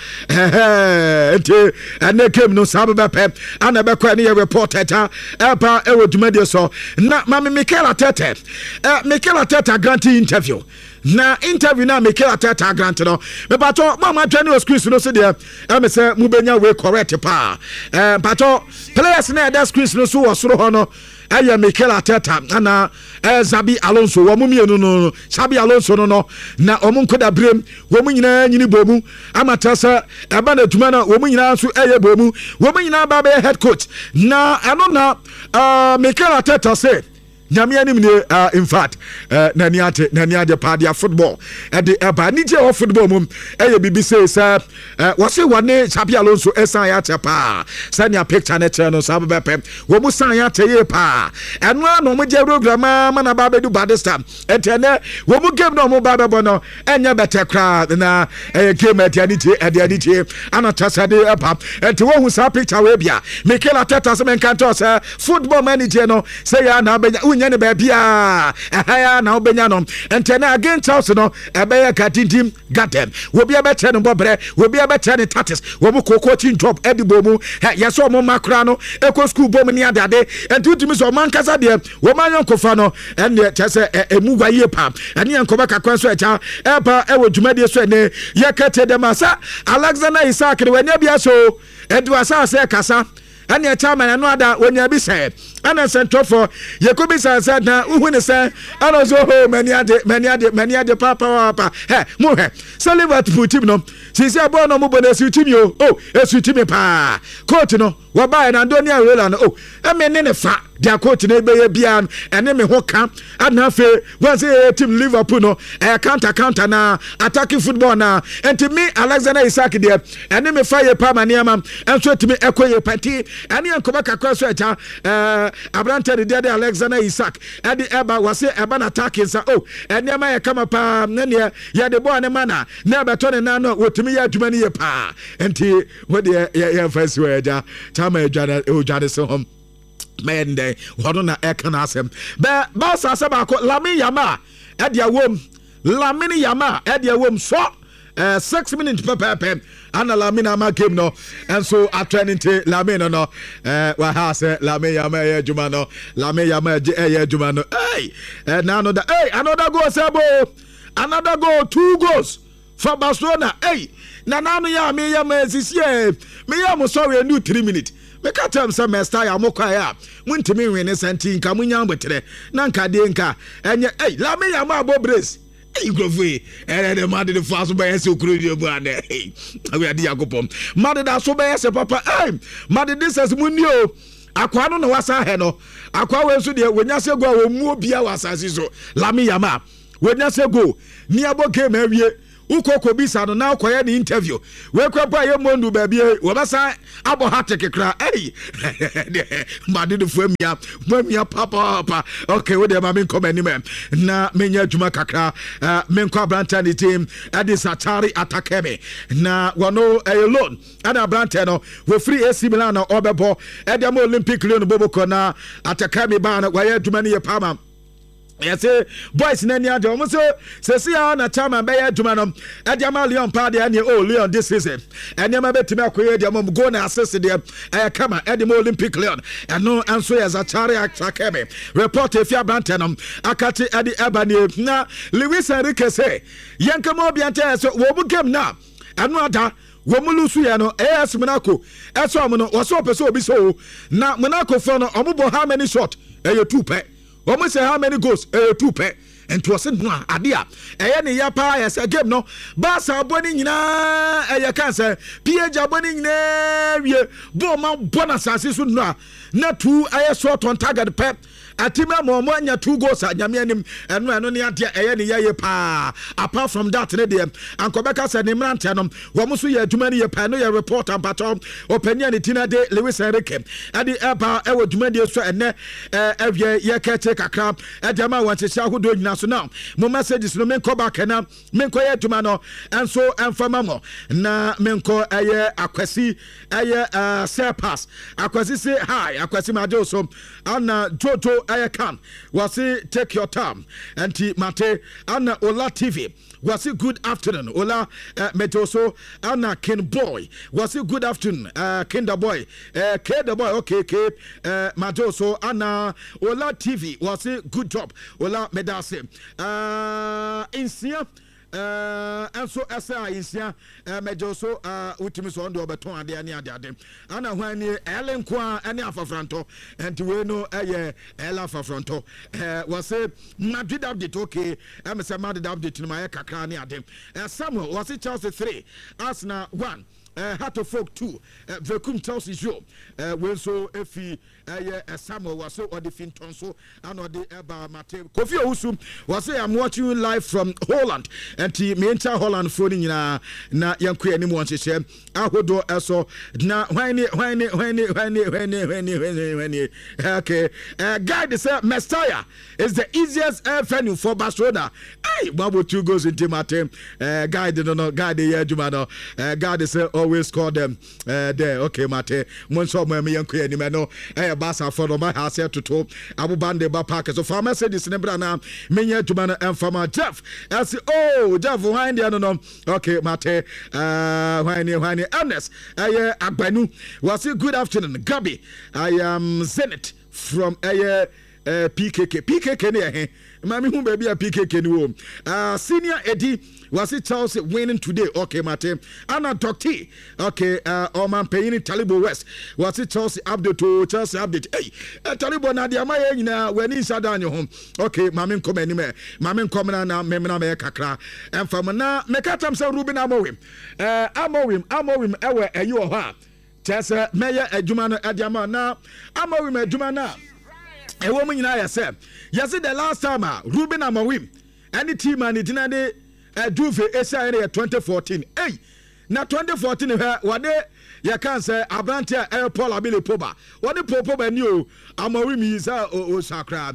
and they came no sababa pep and a back when reporter pa e woduma so na mama Mikel Arteta uh, Mikel Arteta grantee interview na interview na Mikel Arteta grant no me pato mama twani o screen no so there e me say mu benya we correct pa eh pato players na that screen no so wosoro ho no aya Mikel Arteta ana eh, Xabi Alonso wo mu mienu no Xabi Alonso no no na omu nkoda brem wo mu nyina nyini bomu amatasa eba na tuma na wo mu nyina so eye bomu wo mu nyina ba be head coach na ano na uh, Mikel Arteta say nyame anim ne uh, in fact uh, na niate na niade padia football e de eba ni je o football mum eye bibi say say uh, wo say wane Xabi Alonso esan ya chepa say nya picture na che no sa be pem wo mu san ya teye pa eno no mo je program ma na ba be du badista etene wo mu game no mo ba be bono enya better crowd na uh, game at ani che at ani che ana tasade eba enti wo hu sa picture we bia Mikel Arteta se men kanto say football manager no say ya na be nyane ba bia ahaya na obenya no entena against house no ebeya katintim gatem wo bia be tene bobre wo bia be tene tatis wo mu coaching job edibo mu yeso mo makra no eko school bom ni adade entu timi so mankasa de wo manyon kofa no ene chese emu waye pa ene yankoba kakwan so echa epa ewo dwumade so ene yakete dem asa Alexander Isak de wanya bia so edu asa asa kasa ene chairman no ada wonya bi se ana center for Yakobi said na uhu ne say ana so ho many ade many ade many ade papa papa he mo he so Liverpool team no si si abo no mo bona si team yo oh e si team pa coach no Waba na Antonio Areola no oh eme ne ne fa dia coach na ebe ye bia no ene me ho ka adna fe wan say team Liverpool no e counter counter na attacking football na enti me Alexander Isak de ene me fa ye pa maniama enso timi ekoye pati ene enkoba kakwa so eja eh abrante de de Alexander Isak e de eba wase eba na attacking sa oh ene ma ye kama pa ne ne ye de boy ne mana na beto ne na no wotimi ye aduma ne ye pa enti we de ye fa so eja chama ejada ojade so hom men dey wodo na ekana asem be ba sa se ba ko Lamine Yamal e dia wom Lamine Yamal e dia wom so uh, six minutes per per per ana Lamine Yamal game no and so attraining to Lamine no eh wa ha se Lamine Yamal e juma no Lamine Yamal e juma no hey eh na no da hey another goal sebo another goal two goals for Barcelona hey na na no ya me ya mazisie me ya mo sorry new three minutes me ka tem se mesta ya mo kwa ya muntimi wene santi nka munya mbetere na nka de nka enye hey Lamine Yamal abo brace hey grofe eh de mad de fast by ese okuro bu ade hey we ade yakopom mad da so by ese papa hey mad this as munio akwa no na wasa he no akwa we so de wonya se go a wo mu obia wasase so Lamine Yamal wonya se go ni abo game awie ukoko bisa no na koye ni interview we kwapa ye mondu ba bia wo basa abo hateke kra eh made de fuamia fuamia papa papa okay we de ma men come ani me na menya adwuma kakra men kwa branta ni team Adis Atari Atakeme na wono alone ana branta no we free A C Milan no obebo e de ma Olympic Lyon boboko na Atakeme ba na waye adwuma ni ye pama. Yes, boys in any other almost say, see, I na chama by a Jumanum, at Yamal Leon party, and oh, Leon this season. And you may bet to make your mom go and assist them. I come at the Olympic Leon, and no answer as a chariot academy. Report if you're Bantanum, Akati at the Ebony. Now, Luis Enrique say, Yankamo Biantes, what would come now? And no other. Womulusuano, A S Monaco, as someone was so be so. Now, Monaco for no omubo how many shot? A two pay. Almost say how many goals? Uh, two pair. And to us, no idea. Any yapa as a game no. Basa boning na a cancer. Pierre Jaboning na Boma Bonasas no. Not two I shot on target pep. Atima Momonia two goals at Yamianim and Manonia any ya pa. Apart from that, and Quebec said Nimrantanum, Wamusu Jumani Panoya report and patom, opinion Tina de Lewis Enrique. At the Epa, Ewa Jumedia and Evia Yakate Kakram, at Yama wants to show who do national. Mo messages no men back and Menko Tumano, and so and for Mamo. Na Menko Aye Aquasi Aye Serpas, Aquasi say hi, Aquasi Majoso, Anna Jojo. I can was it take your time and Mate Anna Ola T V was it good afternoon Ola uh, Metoso Anna Ken Boy was it good afternoon uh, Kinder Boy uh, Kinder Boy okay okay uh, Matoso Anna Ola T V was it good job Ola Medase uh, Insia Uh, and so as I is here, Mejoso, uh, Utimus on the Oberton, and the Ania Daddy. Anna, when you Ellen Qua, and Alpha Fronto, and to know a Alpha Fronto, was a Madrid update, okay, I'm a Madrid update in my Kakani Adam. Samuel was it Chelsea three, Arsenal one. Uh, Hato folk two, Vacum Chelsea show. When so if he uh, Samuel was so or the Finton so and or the Eba Mate Kofi Usum was say I'm watching you live from Holland and the Menta Holland phoning na na Yanku anyone to say Ahodo also na when when when when when when when okay uh, guy say Messiah is the easiest avenue for Barcelona. Hey, Babu two goes into my team. Uh, guy didn't know guy the year Jumano. Uh, guy say always call them uh, there. Okay, Mate. Monso me yanku any mano. Eh, Basa for my house here to talk. Abu Bande ba park. So farmer said this number now. Menya Jumano and farmer Jeff. I say, oh, Jeff, why the no? Okay, Mate. Uh, why ni why ni Ernest. Eh, Agbanu. Was it good afternoon, Gabi? I am Zenit from eh. Uh, P K K P K K near here. Mammy, who may be a P K K new. Uh, senior Eddie was it Chelsea winning today? Okay, Martin. Anna Doctor. Okay, uh, Oman paying Talibo West. Was it Chelsea update to Chelsea update? Hey, uh, Talibo Nadia, my na when he's down your home. Okay, Mammy, come anywhere. Mammy, come on now, Memina Mekakra. And from now, Mekatam say Ruben Amorim. Uh, Amorim, Amorim, ever, a you or her. kyerɛ sɛ mɛyɛ adwuma no ɛde ama na Amorim adwuma no a ɛwɔ mu nyinaa yɛ sɛ yɛse the last time a Ruben Amorim ɛne team a ne gyina de Juve ɛsiane no yɛ twenty fourteen ei na twenty fourteen hɛ wɔde yɛka sɛ aberante a ɛyɛ Paul Abile Pogba wɔde Paul Pogba ni o Amorim yi sɛ ɔsakra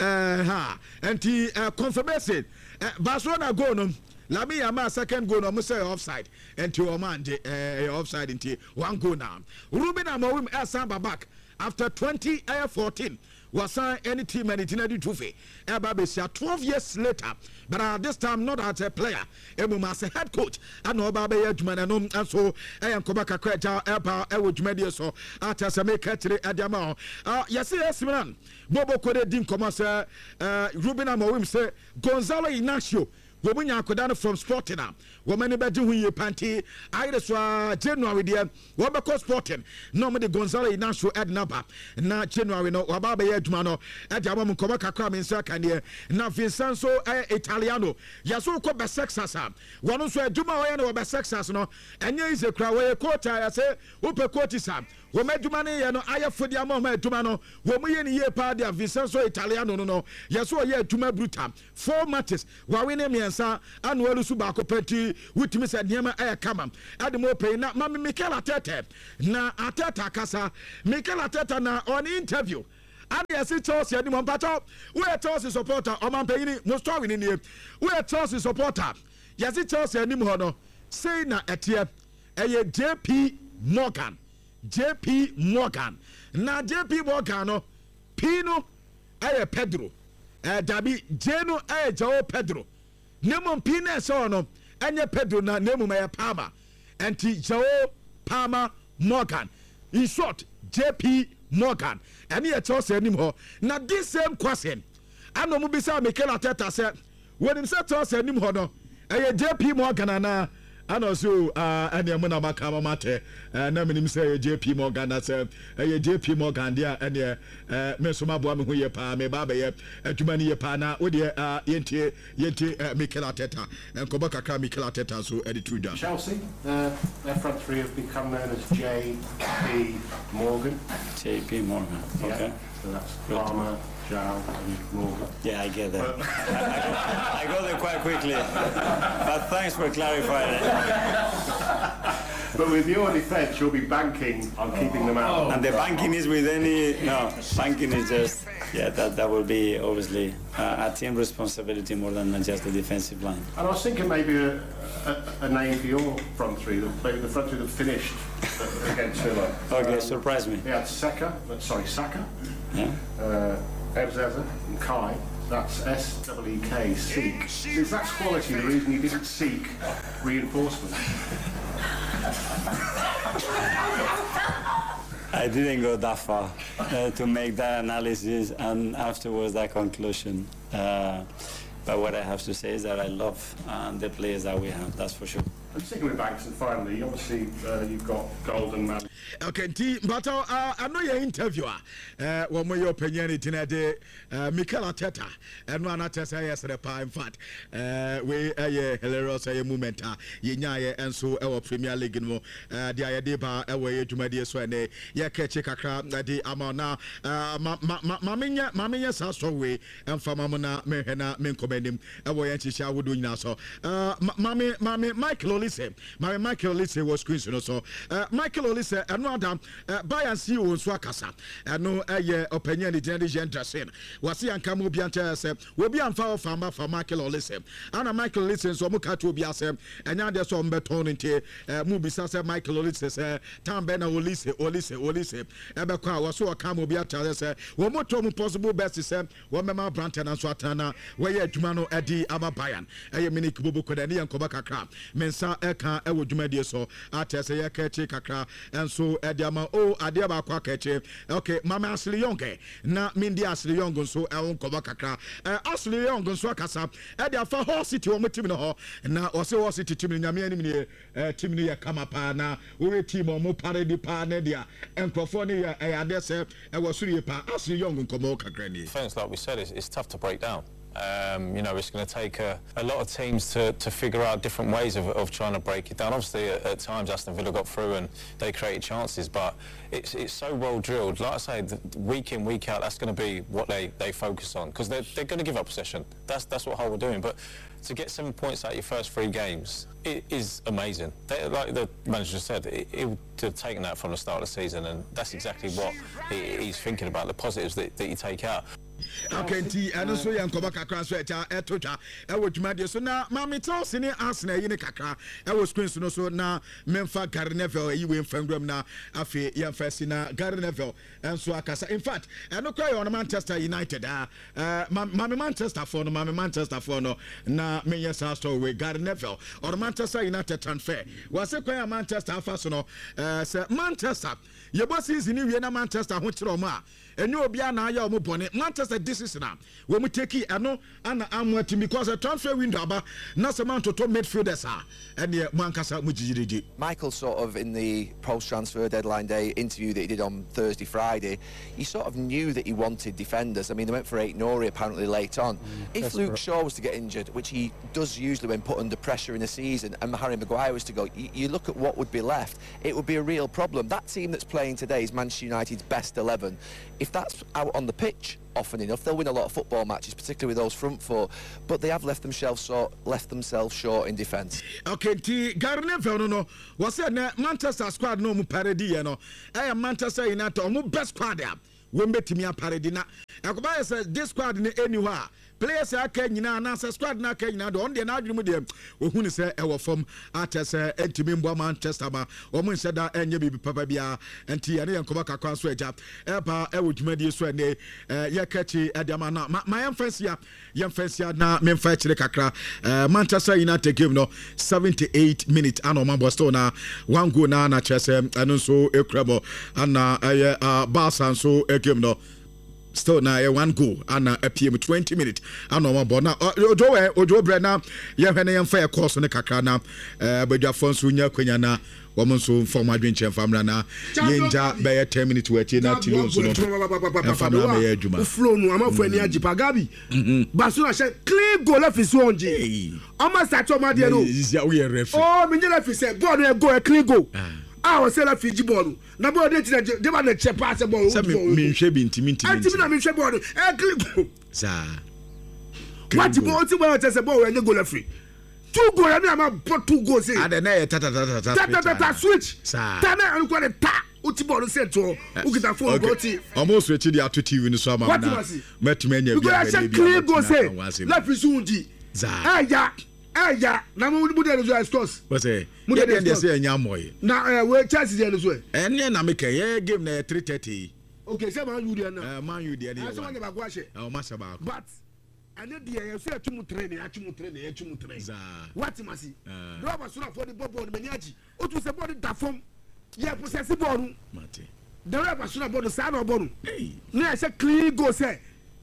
ha nti confirmation Barcelona goal no Lami Yamal second goal no mo say offside enti o man de offside enti one goal now Ruben Amorim ɛsan back after twenty fourteen was any team and it in a trophy. Ebabesia twelve years later, but uh, this time not as a player, Emu as a head coach. I know Babe Edgeman and and so I am Kobaka Kreta, Epa, Ewich Media, so after some make at Adama. Uh, yes, yes, man. Bobo Kode Dim Comasa, uh, Ruben Amorim say Gonzalo Inacio. Woman Yakodana from Sporting, woman about who you panty, I saw January dear, Wabako Sporting, normally Gonzalo Inacio at Napa, na January no, Wababa Edmano, at Yamam Kobaka Cram in second year, now Vincenzo Italiano, Yasu Koba Sexasa, one also Juma or Sexas, no, and here is a crowd where a quarter, I say, Upe Cortisam. Womedumane ya no aya fodi ama ma eduma no womu ye ni ye pa dia Vincenzo Italiano no no yeso ye eduma brutal four matches wa we ne miensa anu elusu ba ko pati wutimi se niema aya kama ade mo pay na mama Mikel Arteta na Arteta kasa Mikel Arteta na on interview ade ase Chelsea ade mo mpacho we Chelsea supporter o man payini mo story ni nie we Chelsea supporter yase Chelsea anim ho no say na etie eye J P Morgan J P Morgan na J P Morgan no Pino aye Pedro eh dabi J no aye Joao Pedro nemo Pino so no enye Pedro na nemo aye Palma enti Joao Palma Morgan in short J P Morgan ene ye Chelsea anim ho na this same question ano mu bisa Mikel Arteta say when him say Chelsea anim ho no aye J P Morgan na ano so uh ene mo na makama mate na menim say J P Morgan na say eh J P Morgan dia ene eh me so maboa me ho ye pa me ba ba ye adwuma ni ye pa na wo de yentie yentie Mikel Arteta enkoba kakra Mikel Arteta so editu da Chelsea uh, their front three have become known as J P Morgan. J P Morgan, okay. Yeah. So that's Palmer, Joao and Morgan. Yeah, I get that. I, I got there quite quickly. But thanks for clarifying it. But with your defence, you'll be banking on keeping them out. And the banking is with any... No, banking is just... Yeah, that, that will be obviously uh, a team responsibility more than just the defensive line. And I was thinking maybe a, a, a name for your front three, maybe the front three that finished against Villa. Okay, um, surprise me. They had Saka, sorry, Saka, yeah. uh, Ebzeza and Kai. That's S E E K, seek. Is that quality the reason you didn't seek reinforcement? I didn't go that far uh, to make that analysis and afterwards that conclusion. Uh, but what I have to say is that I love uh, the players that we have, that's for sure. And sticking with Banks, and finally, obviously, uh, you've got Golden Man. Okay, but uh, I know your interviewer. Uh, one more opinion in the uh, Mikel Arteta, and one Arteta yesterday. In fact, uh, we a hilarious a moment. Yenya and so our Premier League no. Uh, the idea ba away to my dear so ne. Ya catch kakra the amana. Uh, ma ma ma maminya maminya sa so we and for mamona me hena me commend him. Away and she would do now so. Uh, mami mami Michael Olise, mami Michael Olise was screen so. Uh, Michael Olise. No adam buy and see on swakasa no eh opinion the generation interesting was see anka mo bianta say we be amfa fama for Michael Olise ana Michael Olise so mo ka to bi asem enya de so mbeton nti mu bisa say Michael Olise say tambe na Olise Olise Olise ebe kwa was so ka mo bianta say we mo to mo possible best say we mema brand na so atana we ye adwuma no edi ama bayan eh mini kubobo koda ne yankoba kakra mensa eka e wo dwuma die so atese ye ka chi kakra enso Ediama o adia ba kwa keche okay mama Ashley Young na mindi Ashley Young so e won koba kakra Ashley Young so akasa edia fa Hull City o metim no ho na o se Hull City tim nyame anim ne tim ne ya kama pa na we team o mo parade pa na dia enkrofo ne ya ade se e wo suru pa Ashley Young komo kakra ni defense like we said is it's tough to break down. Um, you know, it's going to take a, a lot of teams to, to figure out different ways of, of trying to break it down. Obviously, at, at times Aston Villa got through and they created chances, but it's it's so well drilled. Like I say, the, week in, week out, that's going to be what they, they focus on, because they're, they're going to give up possession. That's that's what Hull were doing. But to get seven points out of your first three games, it is amazing. They, like the manager said, it, it would have taken that from the start of the season, and that's exactly what he, he's thinking about, the positives that, that you take out. Okay, nti ano so yan koba kakra so echa etotwa e wo dwumade so na mami tell sene Arsenal yi ne kakra e wo screen so no so na memfa Gary Neville yi we mfangram na afi yan fasi na Gary Neville enso akasa. In fact eno kwa yo Manchester United ah uh, mami Manchester for no mami Manchester for no na me yes store we Gary Neville or Manchester United transfer was e kwa Manchester afa so no uh, say Manchester ye boss season ni na Manchester ho kire mo a enyo obia na aya omo bone Manchester this is now we mu take eno ana amwati because a transfer window aba na sama to midfielders are and ye mankasa mu jijiriji. Michael sort of in the post transfer deadline day interview that he did on Thursday Friday, he sort of knew that he wanted defenders. I mean, they went for eight Nori apparently late on. Mm, if Luke Shaw was to get injured, which he does usually when put under pressure in a season, and Harry Maguire was to go, you, you look at what would be left, it would be a real problem. That team that's playing today is Manchester United's best eleven. If that's out on the pitch often enough, they'll win a lot of football matches, particularly with those front four, but they have left themselves short, left themselves short in defence. Okay, T. Gary Neville no no was said Manchester squad no mu parody you know. I am Manchester United or mu best squad there. We met me a parody na. Akubaya says this squad in anywhere. Players are Kenya na say squad na Kenya do on the na adwumu dem ohunu say e wo form ate say entimi mbo Manchester ma o mu nse da enye bibi papa bia enti ene yankoba kakwa so eja e ba e wo dwumadi so ene ye kachi ediama na my emfasia ye emfasia na me mfa kire kakra Manchester United game no seventy-eight minutes ano mambo still na one goal na na chese eno so ekrabo ana eh Barca so e game no still na uh, one goal and uh, a P M twenty minutes and no more na ojo we ojo bre na ye hwe na ye mfa ye course ne kakra na eh badwafo nso nya kwanya na wo nso form adwenche famra na ye nja be ye ten minutes we tie na tilo nso no famra me ye adwuma flow no amafo ani agipa Gabi Basura she clean goal afisi onje ama start o ma de no we ref oh me nyela fisi ball no go a clean goal ah o se la Fiji ball na ball dey dey dey ba na che pass ball se me nhwe bi ntimi ntimi ntimi na me nhwe ball e click za what ball ti ball tell say ball we go free two goal na am put two goals in and na e ta ta ta ta ta ta ta switch ta na an ko dey ta o ti ball set to o kita phone go ti almost switch dey to T V ni so ama na metime nya bi a clean goal say la Fiji za eh ya eh ya na mo mu dey no scores what say mu dey dey say nya moy na eh we chance dey no so eh na make ye game na three thirty okay say man you dey na eh man you dey na so man ba go ahye eh o ma se ba but and the ye say atumu train atumu train atumu train what masi no ba so na for the ball many aji o tu say ball da form ye possess ball no mate the rubber so na ball sa na ball no na say clean go say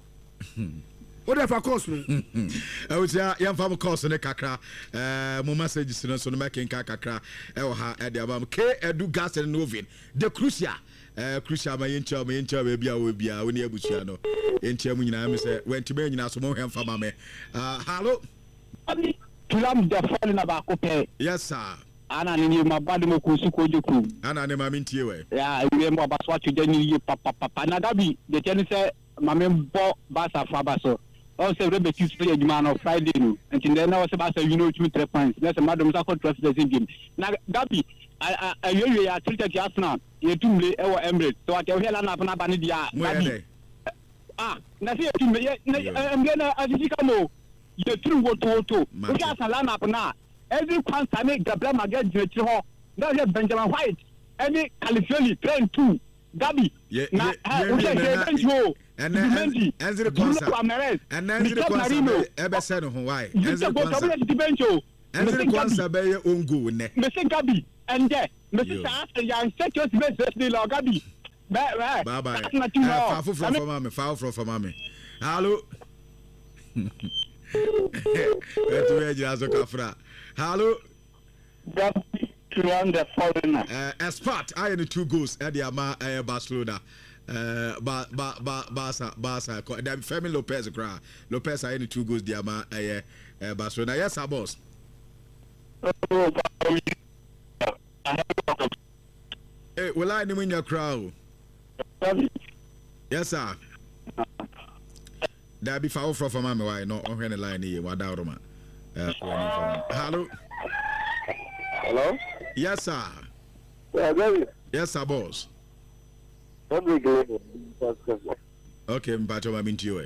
what if I course no I would say yam fam course ne kakra eh mo messages no so no make nka kakra e wo ha e de abam K Edu Gas and Novin the crucial eh crucial ma yencha ma yencha ba bia wo bia woni abusua no yencha mu nyina me say wenti ma nyina so mo hwem fam me ah hello tulam de fall na ba ko pe yes sir ana ni ma badu mo kusu ko joku ana ne ma mintie we ya we mo ba so atuje ni papa papa na Gabi de tell say ma me bo ba sa fa ba so oh say we be two play adwuma no Friday no until then na we say ba say you know two three points let's say madam sa contract the same game na Gabi I I you ya treated Arsenal ye tumle e wo Emirates so at we la na na ba ni dia Gabi ah na say tumle ye Emirates na azika mo ye tru wo to to we ga san la na na every kwanza me Gabriel Maguire director ho na ye Benjamin White any California train two Gabi na we say bench ho and then enzire konsa and enzire konsa ebe se no ho why enzire konsa enzire konsa be ye ongu ne me se Gabi ende me se sa ya set your best best lo Gabi bye bye bye fa fu from for mama fa from for mama hello etu e jira so kafra hello Gabi to run the foreigner uh expert I in two goals e dey ama Barcelona Uh, ba ba ba Barca Barca. That Fermin Lopez cry. Lopez are any two goals. Diama eh eh Barcelona. Yes, sir, boss. Hey, well, I know in your crowd. Yes, sir. That be far from from me. Why not? On the line here. What doubt, man? Hello. Hello. Yes, sir. Yeah, baby. Yes, sir, boss. Okay, Mpacho, I'm into you.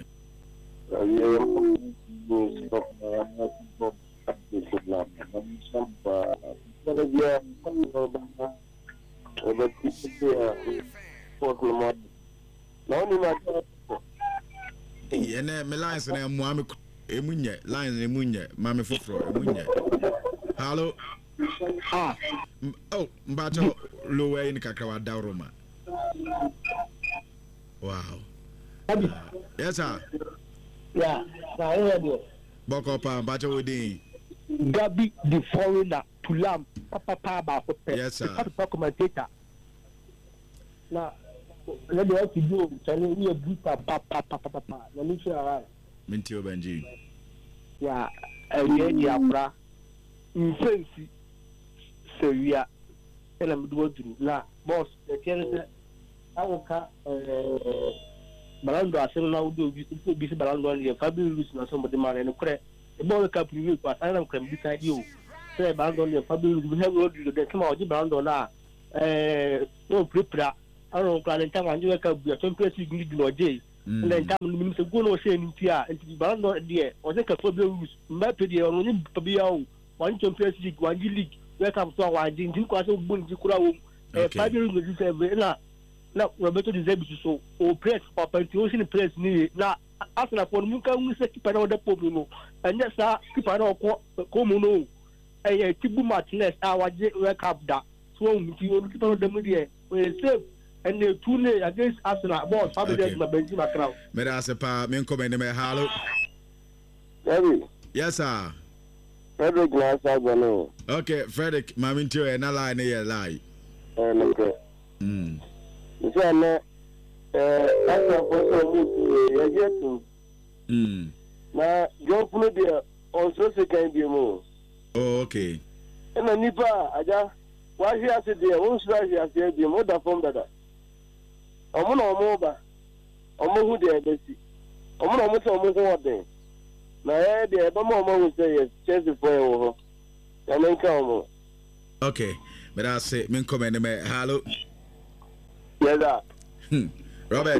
Yene me lines na mo am emunye lines emunye mame foforo emunye. Hello. Ah. Oh, Mpacho lower in kakra da Roma. Wow. Uh, yes, sir. Yeah, I heard you. Boko pa, Bacha Wodi. Gabi the foreigner to lamb, Papa Papa. Yes, sir. Papa commentator. Now, let me help you do. Telling me a good papa, papa, papa. Let me show you around. Mintio Benji. Yeah, and then the opera. In fancy, so we are. And I'm doing la boss. The cancer. I will cut. Balando asem na udo bi bi balando ya Fabio Luis na somebody man and kre e ball cap review pass I am can be side you say balando ya Fabio Luis we have road the come out balando na eh no prepare I don't plan in time and you can be a Champions League league no day and then time me say go no say ntia and balando there o say Fabio Luis Mbappe there on ni pabia o one Champions League one league we come to one din din kwa so bun di kura wo eh Fabio Luis say na na Roberto de Zerbi so o press papa ti o sin press ni na Arsenal for mu kan mu se keeper na oda pop no anya sa keeper na ko ko mu no eh Tibu Martinez a waje World Cup da so mu ti o keeper na mu de we save and the two ne against Arsenal boss Fabio de Benzema crowd me da se pa me nko me hello Baby. Yes, sir. Frederick Nasa Bono. Okay, Frederick, mamintio e na line e lie. Eh, okay. Mm. So na eh asa for so ya yetu. Mm. Na jo puno dia on so se kan bi mo. Oh, okay. Na nipa aja wa hia ase dia won sura hia ase bi mo da form dada. Omo na omo ba. Omo hu dia besi. Omo na omo so omo ho oden. Na eh dia ba mo omo say yes, Chelsea for e wo ho. Ya men ka omo. Okay. Me da se me nko me me hello. Yes, sir. Hmm. Robert.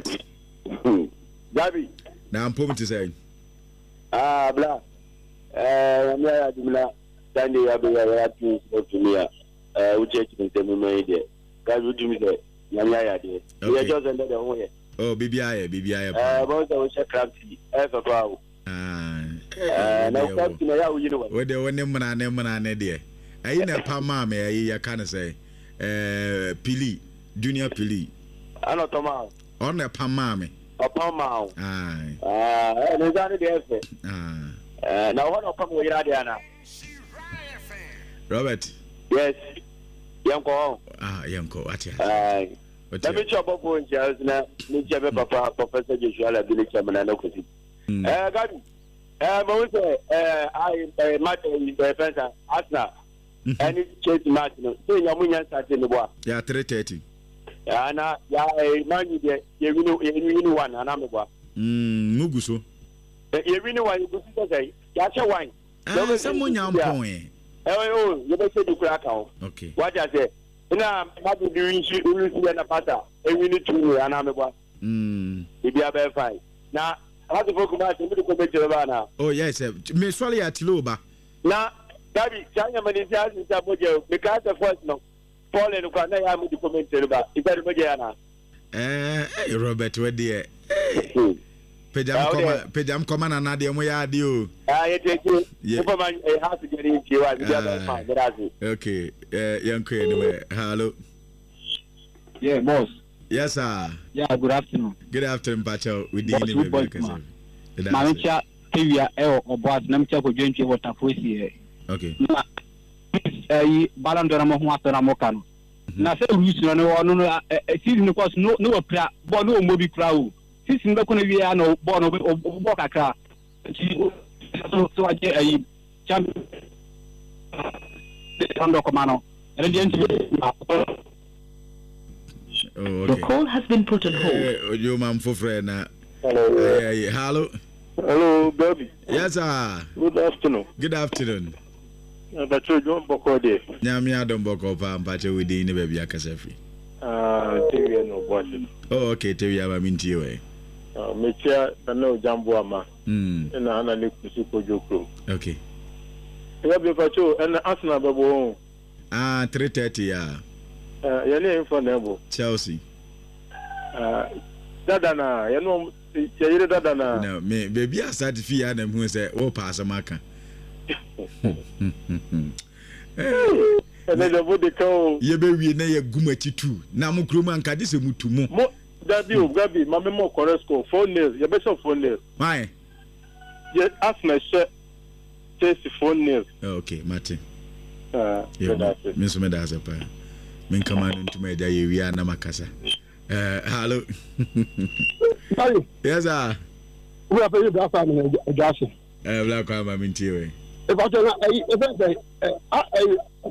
Gabi. Na ampo mti say. Ah, bla. Eh, ya ya dimla. Tande ya be ya tu otumia. Eh, uche chinte mu mai de. Gabi udumi de. Ya ya ya de. Ya jo zende de ho ye. Oh, bibia ye, bibia ye. Eh, bo se o che crafty. Eh, so kwa. Ah. Eh, na crafty na ya uyi no. We de woni mna ne mna ne de. Ayi na pa ma me ayi ya kan say. Eh, Pili. Junior Pili. Ano toma. On the Pamame. A Pamao. Aye. Ah, and is that the effort? Ah. Uh, now what of Pamu Yadiana? Robert. Yes. Yanko. Ah, Yanko. What ya? Aye. Let me chop up on Charles now. Nijabe Papa, Professor Joshua, Village Chairman, and Okusi. Eh, Gabi. Eh, Mose, eh, I, Matt, the Fencer, Asna, and it's Chase Martin. So, Yamuyan sat in the war. Yeah, three thirty. Ana ya mani de ye winu ye winu wan ana meba mm muguso ye winu wan you go say ya che wan eh se munya mpon eh eh oh ye be say du kura ka o okay what ya say ina ma du du nshi ulu na pata e winu tu ana meba mm e bia be fine na hadi foku ma se mi ko be jere ba na oh yes me swali ya tiloba na Gabi chanya mani sia sia boje me ka se first no Paul and Kwana ya mu di commentary ba ibere mo je yana eh Robert we de eh pejam koma pejam koma na na de mo ya de o ah yete ki ko ma e ha su gari ki wa bi da ma grazi okay eh yanko e no hello yeah boss yes sir yeah good afternoon good afternoon Pacho we dey in me because ma ncha tewia e oboat na mcha ko dwentwe water fosi e okay eh Ballon d'Or mo ho asora mo kanu na say rules no no no season course no no pra ball no mo bi kra o season be kono wi no ball no ball kakra so so aje ayi champion ando komano and the Oh, okay. The call has been put on hold. Uh, you man for friend. Hello. Uh, yeah, hello. Hello, baby. Yes, sir. Good afternoon. Good afternoon. But you don't book all day. Nyami adom boko pa mpache widi ni baby akasafi. Ah, T V no watch it. Oh, okay, T V ama minti we. Ah, me chia na no jambo ama. Mm. Na ana le kusi ko jokro. Okay. Ya be pacho na Arsenal babo. Ah, three thirty ya. Ah, ya ni info na bo. Chelsea. Ah, dada na, ya no ya yire dada na. No, me baby a start fi ya na hu say wo pass maka. Eh, na the body ko. Ye be wi na ye gumachi tu. Na mu kroma anka de se mutu mu. Mo Daddy o Gabi, ma me mo correct score four nil. Ya be so four nil. Why? Ye Arsenal share Chelsea four nil. Okay, Martin. Ah, yeah, that's it. Me so me da se pa. Men kama ntuma da ye wi na makasa. Eh, hello. Yes, sir. We are paying that family, Josh. Eh, black kwama minti we. If I tell you, if I say,